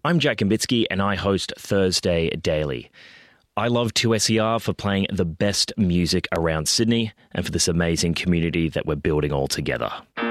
I'm Jack Gambitsky and I host Thursday Daily. I love 2SER for playing the best music around Sydney and for this amazing community that we're building all together.